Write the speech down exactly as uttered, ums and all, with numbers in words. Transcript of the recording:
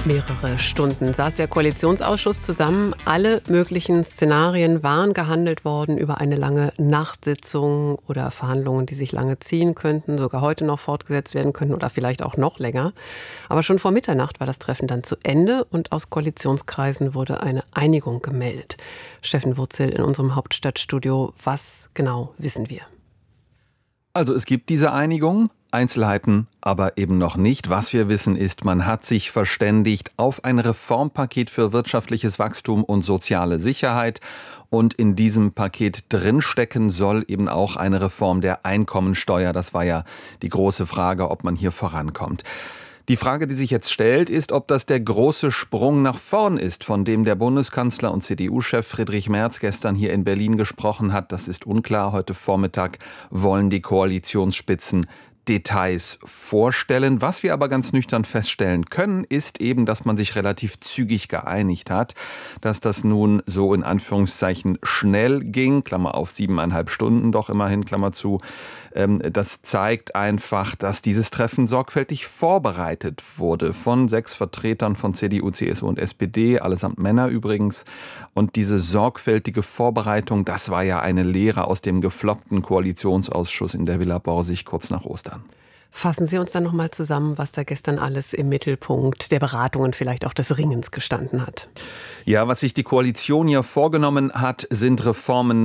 Mehrere Stunden saß der Koalitionsausschuss zusammen. Alle möglichen Szenarien waren gehandelt worden über eine lange Nachtsitzung oder Verhandlungen, die sich lange ziehen könnten, sogar heute noch fortgesetzt werden könnten oder vielleicht auch noch länger. Aber schon vor Mitternacht war das Treffen dann zu Ende und aus Koalitionskreisen wurde eine Einigung gemeldet. Steffen Wurzel in unserem Hauptstadtstudio. Was genau wissen wir? Also es gibt diese Einigung, Einzelheiten aber eben noch nicht. Was wir wissen ist, man hat sich verständigt auf ein Reformpaket für wirtschaftliches Wachstum und soziale Sicherheit. Und in diesem Paket drinstecken soll eben auch eine Reform der Einkommensteuer. Das war ja die große Frage, ob man hier vorankommt. Die Frage, die sich jetzt stellt, ist, ob das der große Sprung nach vorn ist, von dem der Bundeskanzler und C D U-Chef Friedrich Merz gestern hier in Berlin gesprochen hat. Das ist unklar. Heute Vormittag wollen die Koalitionsspitzen Details vorstellen. Was wir aber ganz nüchtern feststellen können, ist eben, dass man sich relativ zügig geeinigt hat, dass das nun so in Anführungszeichen schnell ging, Klammer auf siebeneinhalb Stunden doch immerhin, Klammer zu. Das zeigt einfach, dass dieses Treffen sorgfältig vorbereitet wurde von sechs Vertretern von C D U, C S U und S P D, allesamt Männer übrigens. Und diese sorgfältige Vorbereitung, das war ja eine Lehre aus dem gefloppten Koalitionsausschuss in der Villa Borsig kurz nach Ostern. Fassen Sie uns dann noch mal zusammen, was da gestern alles im Mittelpunkt der Beratungen, vielleicht auch des Ringens gestanden hat. Ja, was sich die Koalition ja vorgenommen hat, sind Reformen